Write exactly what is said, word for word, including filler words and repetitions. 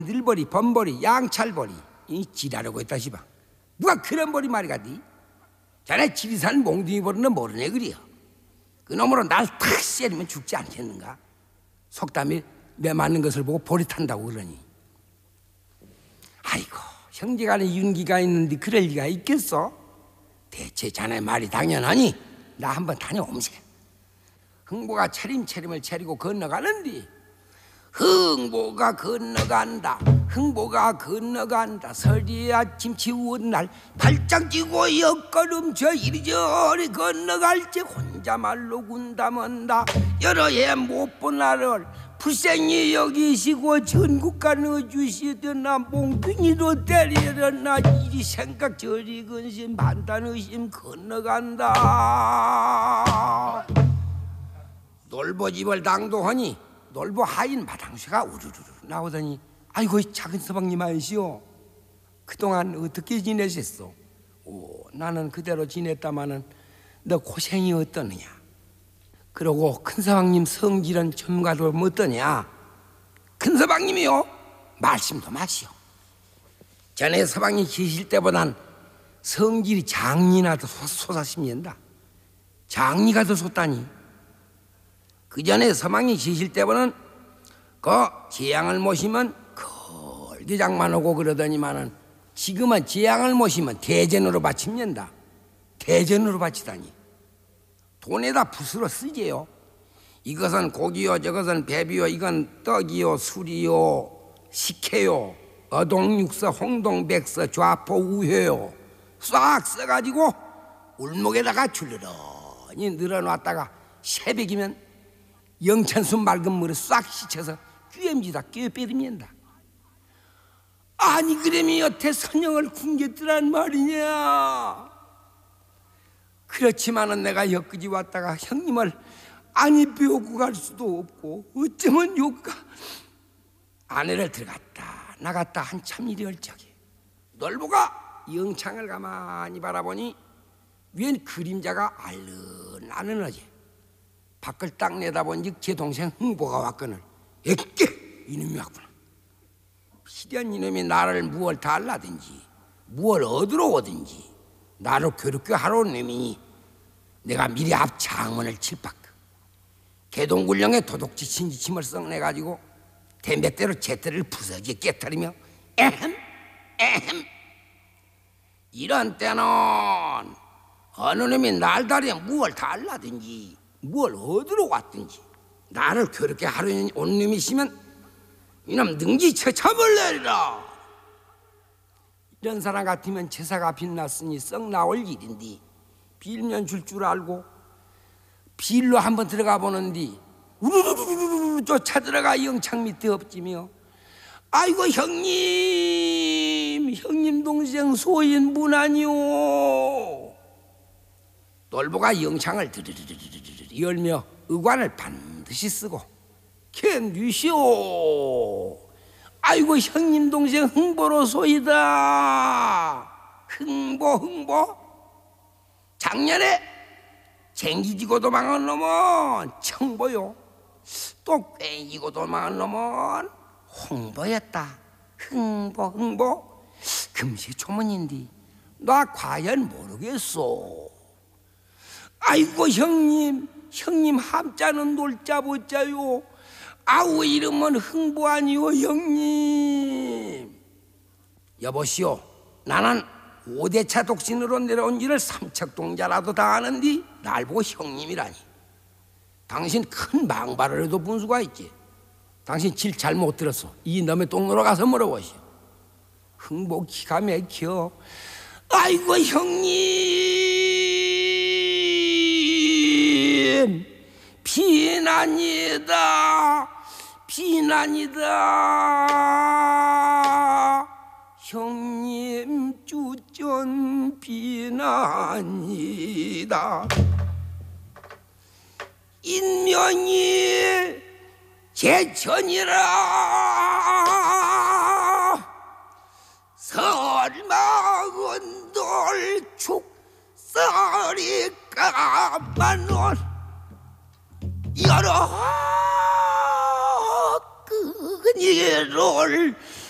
늘벌이, 범벌이, 양찰벌이 이 지랄하고 있다 시방. 누가 그런 벌이 말이 가디? 자네 지리산 몽둥이 벌이는 모르네 그리요. 그놈으로 날 탁 쎄리면 죽지 않겠는가? 속담이 매 맞는 것을 보고 벌이 탄다고 그러니. 아이고 형제간에 윤기가 있는데 그럴 리가 있겠어? 대체 자네 말이 당연하니 나 한번 다녀옴세. 흥보가 차림차림을 차리고 건너가는디 흥보가 건너간다 흥보가 건너간다 설이 아침 치운 날 발짝 뛰고 옆걸음져 이리저리 건너갈지 혼자 말로 군다먼다 여러 해 못 본 나를 불생이 여기시고 전국가 넣어주시더나 몽둥이로 때리려나 이리 생각 저리 근심 반단 의심 건너간다. 놀보집을 당도하니 놀보 하인 마당쇠가 우르르르 나오더니 아이고 작은 서방님 아니시오. 그동안 어떻게 지내셨어? 오, 나는 그대로 지냈다마는 너 고생이 어떠느냐? 그러고 큰 서방님 성질은 전가도 어떠냐? 큰 서방님이요? 말씀도 마시오. 전에 서방이 계실 때보단 성질이 장리나 더 솟아십니다. 장리가 더 솟다니. 그 전에 서방이 계실 때보다는 그 재앙을 모시면 걸기장만 오고 그러더니만은 지금은 재앙을 모시면 대전으로 바칩니다. 대전으로 바치다니. 돈에다 붓으로 쓰지요. 이것은 고기요, 저것은 배비요, 이건 떡이요, 술이요, 식혜요, 어동육서, 홍동백서, 좌포, 우효요 싹 써가지고 울목에다가 줄르러니 늘어놨다가 새벽이면 영천순 맑은 물에 싹 씻혀서 꿰엠지다 꿰빼립니다. 아니 그러면 여태 선영을 굶겼더란 말이냐? 그렇지만은 내가 엮으지 왔다가 형님을 안이 배우고 갈 수도 없고 어쩌면 욕가 아내를 들어갔다 나갔다 한참 일이 얼적이 놀보가 영창을 가만히 바라보니 웬 그림자가 알른알른하지. 밖을 딱 내다보니 제 동생 흥보가 왔거늘. 에깨 이놈이 왔구나. 희련 이놈이 나를 무얼 달라든지 무얼 얻으러 오든지 나를 괴롭게 하러 온 놈이니 내가 미리 앞 장문을 칠박 개동굴령에 도둑지 신지침을 썩내가지고 대몇대로 제때를 부서지게 깨트리며 에헴 에헴 이런 때는 어느 놈이 날다리에 무얼 달라든지 무얼 얻으러 왔든지 나를 괴롭게 하러 온 놈이시면 이놈 능지 처참을 내리라. 이런 사람 같으면 제사가 빛났으니 썩 나올 일인데 빌면 줄 줄 알고 빌로 한번 들어가 보는디 우르르르르 쫓아 들어가 영창 밑에 엎지며 아이고 형님 형님 동생 소인 분 아니오. 놀보가 영창을 드르르르르르 열며 의관을 반드시 쓰고 캔뉘시오. 아이고 형님 동생 흥보로 소이다. 흥보 흥보 작년에 쟁기지고 도망한 놈은 청보요 또 꽹기고 도망한 놈은 홍보였다. 흥보 흥보 금시초문인데 나 과연 모르겠소. 아이고 형님 형님 함자는 놀자 보자요. 아우 이름은 흥보 아니오 형님. 여보시오 나는 오대차 독신으로 내려온 지를 삼척동자라도 다 아는디 날 보고 형님이라니. 당신 큰 망발을 해도 분수가 있지. 당신 질 잘 못 들었어. 이 놈의 동로로 가서 물어보시오. 흥보 기가 막혀. 아이고 형님 비난이다 비난이다 형님 주전 비난이다. 인명이 제천이라 설마 은돌 축설이 까만원 여러 끈이를